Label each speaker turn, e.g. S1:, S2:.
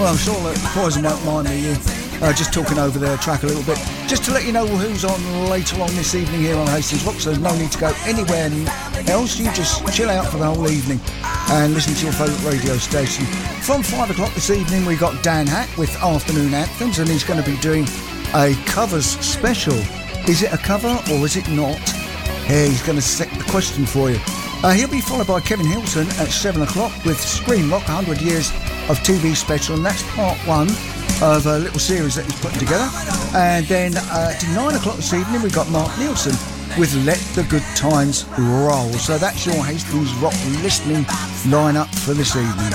S1: Well, I'm sure that Poison won't mind me just talking over their track a little bit. Just to let you know who's on later on this evening here on Hastings Rock, so there's no need to go anywhere else. You just chill out for the whole evening and listen to your favourite radio station. From 5 o'clock this evening, we got Dan Hack with Afternoon Anthems, and he's going to be doing a covers special. Is it a cover or is it not? Yeah, he's going to set the question for you. He'll be followed by Kevin Hilton at 7 o'clock with Scream Rock, 100 Years of TV Special, and that's part one of a little series that he's putting together. And then at 9 o'clock this evening, we've got Mark Nielsen with Let the Good Times Roll. So that's your Hastings Rock listening lineup for this evening.